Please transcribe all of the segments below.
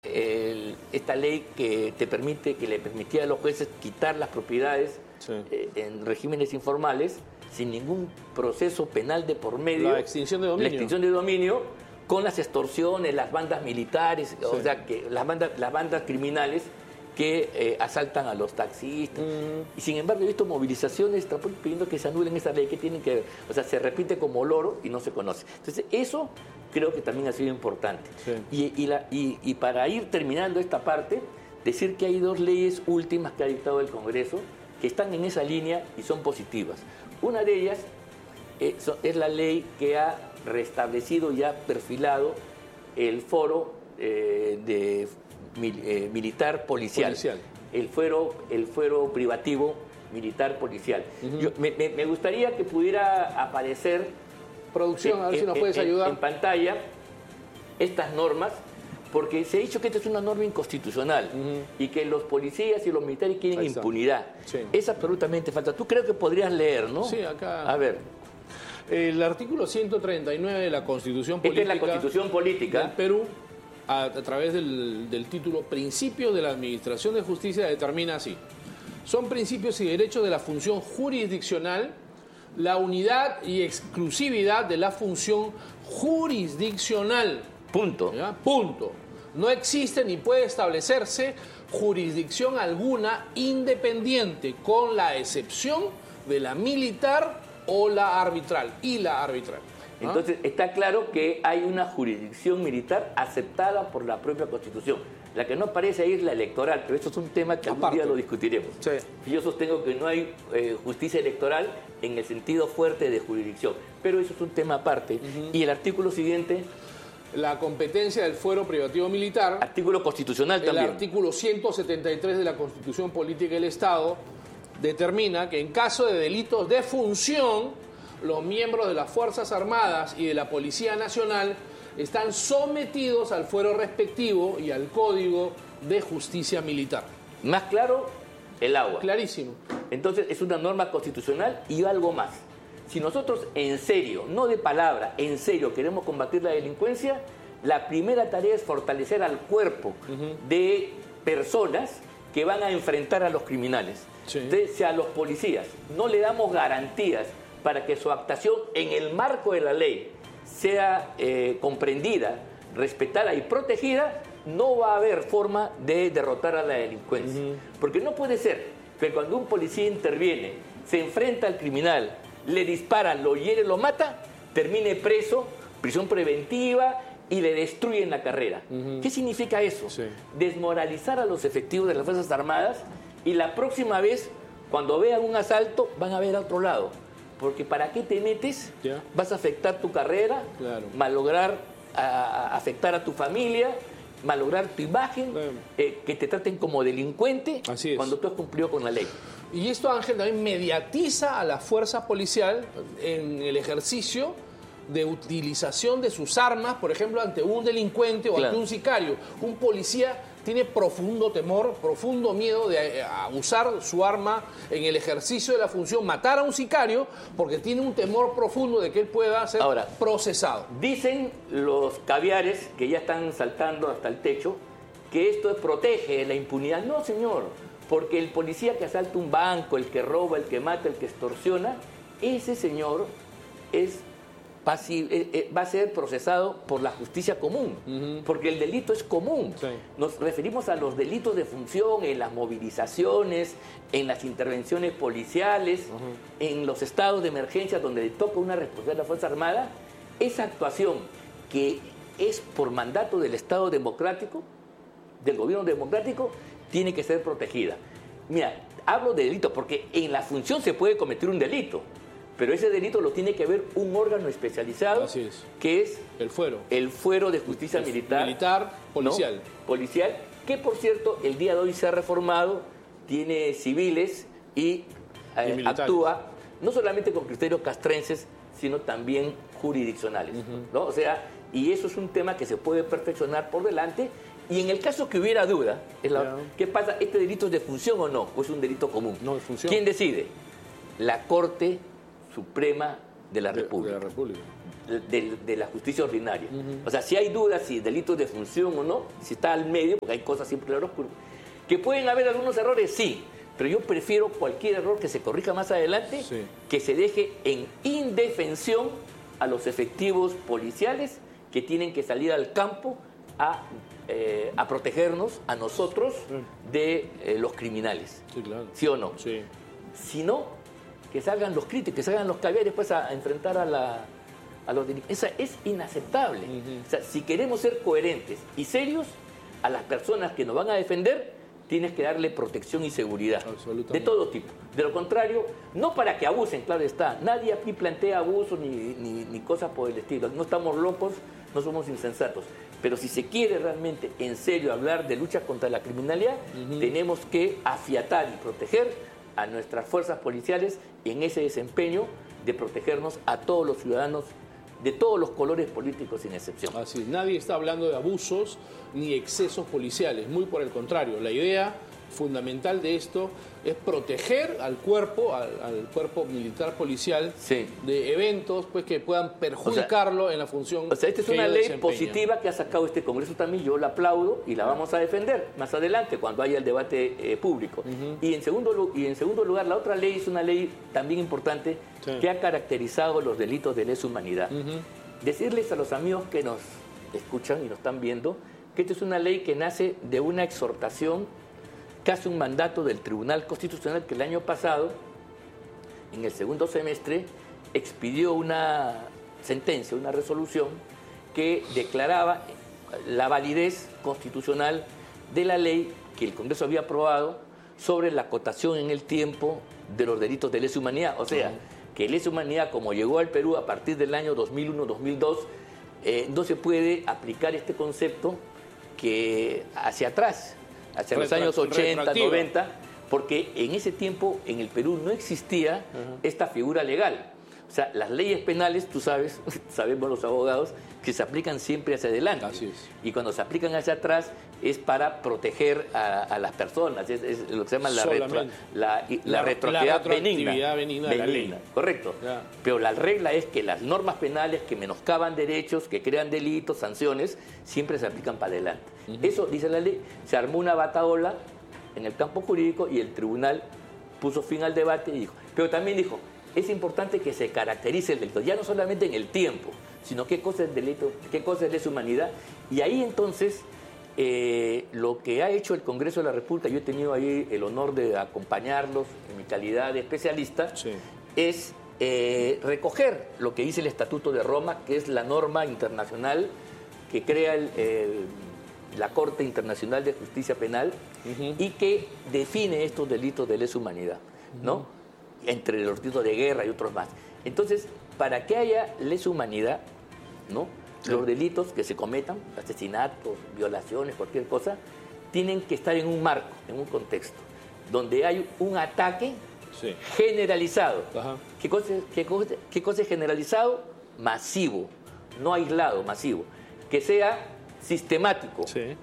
esta ley que le permitía a los jueces quitar las propiedades en regímenes informales sin ningún proceso penal de por medio. La extinción de dominio. La extinción de dominio con las extorsiones, las bandas militares, o sea, que las bandas criminales que asaltan a los taxistas. Y sin embargo he visto movilizaciones pidiendo que se anulen esa ley. ¿Qué tienen que ver? O sea, se repite como loro y no se conoce. Entonces eso creo que también ha sido importante. Y para ir terminando esta parte, decir que hay dos leyes últimas que ha dictado el Congreso que están en esa línea y son positivas. Una de ellas es la ley que ha restablecido y ha perfilado el foro militar policial. El fuero privativo militar policial. Me gustaría que pudiera aparecer, producción, a ver si nos puedes ayudar, en pantalla estas normas, porque se ha dicho que esta es una norma inconstitucional y que los policías y los militares quieren impunidad. Es absolutamente falta. Tú creo que podrías leer, ¿no? Sí, acá. A ver. El artículo 139 de la Constitución Política. Esta es la Constitución Política del Perú, a través del título Principios de la Administración de Justicia, determina así: son principios y derechos de la función jurisdiccional, la unidad y exclusividad de la función jurisdiccional. Punto. ¿Ya? Punto. No existe ni puede establecerse jurisdicción alguna independiente, con la excepción de la militar o la arbitral. Entonces está claro que hay una jurisdicción militar aceptada por la propia Constitución. La que no aparece ahí es la electoral, pero eso es un tema que algún día lo discutiremos. Yo sostengo que no hay justicia electoral en el sentido fuerte de jurisdicción, pero eso es un tema aparte. Y el artículo siguiente... La competencia del fuero privativo militar. Artículo constitucional también. El artículo 173 de la Constitución Política del Estado determina que en caso de delitos de función, los miembros de las Fuerzas Armadas y de la Policía Nacional están sometidos al fuero respectivo y al Código de Justicia Militar. Más claro, el agua. Clarísimo. Entonces es una norma constitucional y algo más. Si nosotros en serio, no de palabra, en serio queremos combatir la delincuencia, la primera tarea es fortalecer al cuerpo de personas que van a enfrentar a los criminales. Entonces, si a los policías no le damos garantías para que su actuación en el marco de la ley sea comprendida, respetada y protegida, no va a haber forma de derrotar a la delincuencia. Porque no puede ser que cuando un policía interviene, se enfrenta al criminal, le dispara, lo hiere, lo mata, termine preso, prisión preventiva y le destruyen la carrera. ¿Qué significa eso? Desmoralizar a los efectivos de las Fuerzas Armadas, y la próxima vez, cuando vean un asalto, van a ver a otro lado. Porque ¿para qué te metes? Vas a afectar tu carrera, malograr, afectar a tu familia, malograr tu imagen, que te traten como delincuente cuando tú has cumplido con la ley. Y esto, Ángel, también mediatiza a la fuerza policial en el ejercicio de utilización de sus armas, por ejemplo, ante un delincuente o ante un sicario. Un policía tiene profundo temor, profundo miedo de usar su arma en el ejercicio de la función, matar a un sicario, porque tiene un temor profundo de que él pueda ser procesado. Dicen los caviares, que ya están saltando hasta el techo, que esto protege la impunidad. No, señor, porque el policía que asalta un banco, el que roba, el que mata, el que extorsiona, ese señor va a ser procesado por la justicia común, porque el delito es común. Nos referimos a los delitos de función en las movilizaciones, en las intervenciones policiales, en los estados de emergencia donde le toca una responsabilidad a la Fuerza Armada. Esa actuación que es por mandato del Estado democrático, del gobierno democrático, tiene que ser protegida. Mira, hablo de delito porque en la función se puede cometer un delito, pero ese delito lo tiene que ver un órgano especializado, que es el fuero de justicia militar policial. ¿no? Policial, que por cierto el día de hoy se ha reformado, tiene civiles y actúa no solamente con criterios castrenses, sino también jurisdiccionales, ¿no? O sea, y eso es un tema que se puede perfeccionar por delante. Y en el caso que hubiera duda, ¿qué pasa? ¿Este delito es de función o no? ¿O es un delito común? No, de función. ¿Quién decide? La Corte Suprema de la República. De la República. De la justicia ordinaria. O sea, si hay dudas si delitos de función o no, si está al medio, porque hay cosas siempre claroscuras. Que pueden haber algunos errores, sí, pero yo prefiero cualquier error que se corrija más adelante, sí, que se deje en indefensión a los efectivos policiales que tienen que salir al campo a protegernos, a nosotros, de los criminales. Sí, claro. ¿Sí o no? Sí. Si no, que salgan los críticos, que salgan los caviares después a enfrentar a los delincuentes. Eso es inaceptable. O sea, si queremos ser coherentes y serios, a las personas que nos van a defender, tienes que darle protección y seguridad. De todo tipo. De lo contrario, no para que abusen, claro está. Nadie aquí plantea abusos ni cosas por el estilo. No estamos locos, no somos insensatos. Pero si se quiere realmente, en serio, hablar de lucha contra la criminalidad, tenemos que afiatar y proteger a nuestras fuerzas policiales en ese desempeño de protegernos a todos los ciudadanos de todos los colores políticos sin excepción. Así, nadie está hablando de abusos ni excesos policiales, muy por el contrario. La idea fundamental de esto es proteger al cuerpo militar policial, sí, de eventos pues que puedan perjudicarlo, o sea, en la función. O sea, esta es una ley positiva que ha sacado este Congreso también, yo la aplaudo y la vamos a defender más adelante cuando haya el debate público. Y en segundo lugar, la otra ley es una ley también importante, sí, que ha caracterizado los delitos de lesa humanidad. Decirles a los amigos que nos escuchan y nos están viendo que esta es una ley que nace de una exhortación, casi un mandato del Tribunal Constitucional, que el año pasado, en el segundo semestre, expidió una sentencia, una resolución que declaraba la validez constitucional de la ley que el Congreso había aprobado sobre la acotación en el tiempo de los delitos de lesa humanidad. O sea, que lesa humanidad, como llegó al Perú a partir del año 2001-2002, no se puede aplicar este concepto que hacia atrás, hacia los años 80, 90, porque en ese tiempo en el Perú no existía esta figura legal. O sea, las leyes penales, tú sabes, sabemos los abogados, que se aplican siempre hacia adelante. Así es. Y cuando se aplican hacia atrás es para proteger a las personas. Es lo que se llama la retroactividad benigna de la ley. Correcto. Ya. Pero la regla es que las normas penales que menoscaban derechos, que crean delitos, sanciones, siempre se aplican para adelante. Eso, dice la ley, se armó una batahola en el campo jurídico y el tribunal puso fin al debate y dijo, pero también dijo, es importante que se caracterice el delito, ya no solamente en el tiempo, sino qué cosa es delito, qué cosa es lesa humanidad. Y ahí entonces lo que ha hecho el Congreso de la República, yo he tenido ahí el honor de acompañarlos en mi calidad de especialista, sí, es recoger lo que dice el Estatuto de Roma, que es la norma internacional que crea la Corte Internacional de Justicia Penal y que define estos delitos de lesa humanidad, ¿no? Entre los delitos de guerra y otros más. Entonces, para que haya lesa humanidad, ¿no? Sí. Los delitos que se cometan, asesinatos, violaciones, cualquier cosa, tienen que estar en un marco, en un contexto, donde hay un ataque, sí, generalizado. ¿Qué cosa es generalizado? Masivo, no aislado, masivo. Que sea sistemático, sí,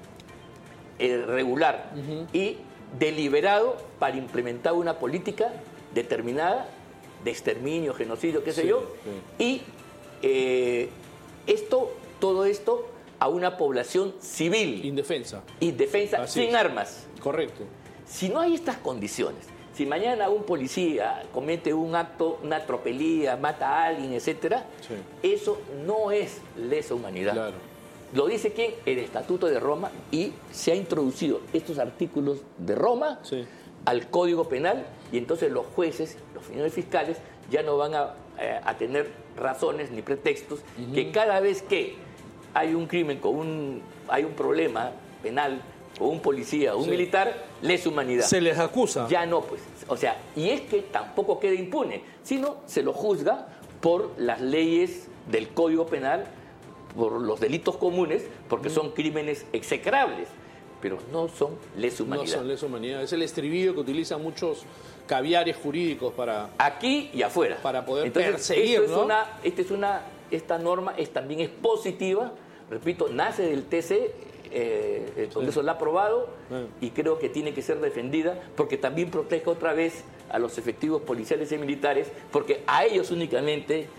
regular y deliberado para implementar una política determinada de exterminio, genocidio, qué sé yo, sí, y todo esto a una población civil. Indefensa, sin armas. Correcto. Si no hay estas condiciones, si mañana un policía comete un acto, una tropelía, mata a alguien, etcétera, sí, eso no es lesa humanidad. Claro. Lo dice ¿quién? El Estatuto de Roma, y se ha introducido estos artículos de Roma, sí, al Código Penal, y entonces los jueces, los señores fiscales, ya no van a tener razones ni pretextos que cada vez que hay un crimen, hay un problema penal, o un policía, o un, sí, militar, lesa humanidad. Se les acusa. Ya no, pues. O sea, y es que tampoco queda impune, sino se lo juzga por las leyes del Código Penal, por los delitos comunes, porque son crímenes execrables, pero no son lesa humanidad. No son lesa humanidad. Es el estribillo que utilizan muchos caviares jurídicos para... Aquí y afuera. Para poder perseguir, ¿no? Esta norma también es positiva, repito, nace del TC, el Congreso, sí, la ha aprobado, y creo que tiene que ser defendida porque también protege otra vez a los efectivos policiales y militares, porque a ellos únicamente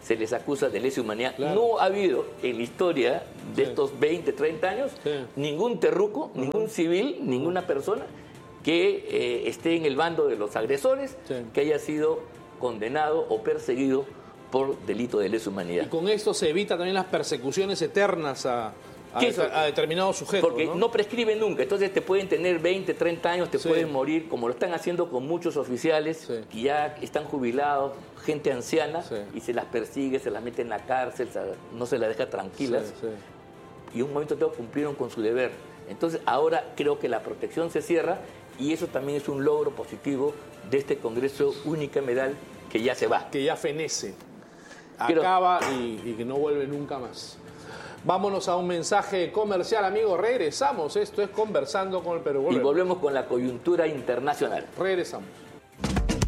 se les acusa de lesa humanidad. Claro. No ha habido en la historia de estos 20, 30 años ningún terruco, ningún civil, ninguna persona que esté en el bando de los agresores, que haya sido condenado o perseguido por delito de lesa humanidad. Y con esto se evita también las persecuciones eternas a determinados sujetos. Porque no prescriben nunca, entonces te pueden tener 20, 30 años, te pueden morir, como lo están haciendo con muchos oficiales que ya están jubilados, gente anciana, y se las persigue, se las mete en la cárcel, no se las deja tranquilas. Y en un momento dado cumplieron con su deber. Entonces ahora creo que la protección se cierra y eso también es un logro positivo de este Congreso unicameral que ya se va. Que ya fenece, acaba y que no vuelve nunca más. Vámonos a un mensaje comercial, amigos. Regresamos. Esto es Conversando con el Perú. Y volvemos con la coyuntura internacional. Regresamos.